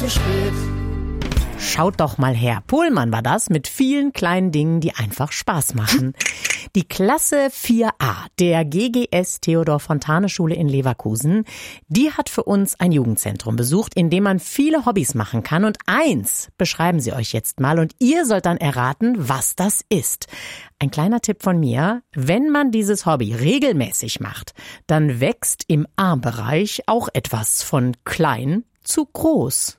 zu spät. Schaut doch mal her. Pohlmann war das mit vielen kleinen Dingen, die einfach Spaß machen. Die Klasse 4a der GGS Theodor Fontane Schule in Leverkusen, die hat für uns ein Jugendzentrum besucht, in dem man viele Hobbys machen kann. Und eins beschreiben sie euch jetzt mal und ihr sollt dann erraten, was das ist. Ein kleiner Tipp von mir: Wenn man dieses Hobby regelmäßig macht, dann wächst im Armbereich auch etwas von klein zu groß.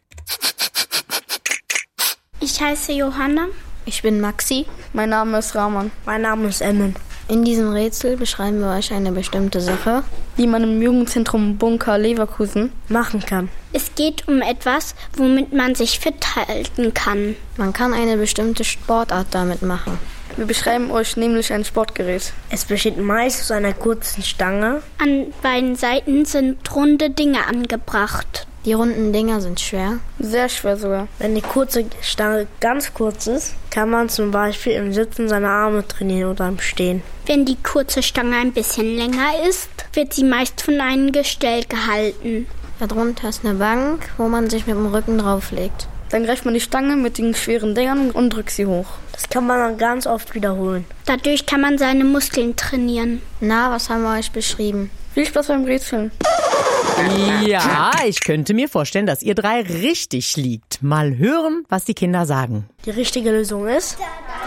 Ich heiße Johanna. Ich bin Maxi. Mein Name ist Rahman. Mein Name ist Emmen. In diesem Rätsel beschreiben wir euch eine bestimmte Sache, die man im Jugendzentrum Bunker Leverkusen machen kann. Es geht um etwas, womit man sich fit halten kann. Man kann eine bestimmte Sportart damit machen. Wir beschreiben euch nämlich ein Sportgerät. Es besteht meist aus einer kurzen Stange. An beiden Seiten sind runde Dinge angebracht. Die runden Dinger sind schwer. Sehr schwer sogar. Wenn die kurze Stange ganz kurz ist, kann man zum Beispiel im Sitzen seine Arme trainieren oder im Stehen. Wenn die kurze Stange ein bisschen länger ist, wird sie meist von einem Gestell gehalten. Darunter ist eine Bank, wo man sich mit dem Rücken drauflegt. Dann greift man die Stange mit den schweren Dingern und drückt sie hoch. Das kann man dann ganz oft wiederholen. Dadurch kann man seine Muskeln trainieren. Na, was haben wir euch beschrieben? Viel Spaß beim Rätseln. Ja, ich könnte mir vorstellen, dass ihr drei richtig liegt. Mal hören, was die Kinder sagen. Die richtige Lösung ist...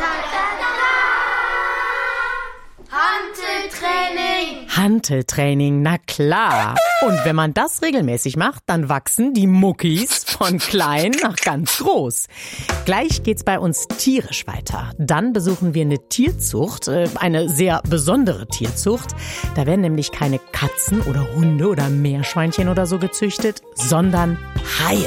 Hanteltraining! Hanteltraining, na klar. Und wenn man das regelmäßig macht, dann wachsen die Muckis von klein nach ganz groß. Gleich geht's bei uns tierisch weiter. Dann besuchen wir eine Tierzucht, eine sehr besondere Tierzucht. Da werden nämlich keine Katzen oder Hunde oder Meerschweinchen oder so gezüchtet, sondern Haie.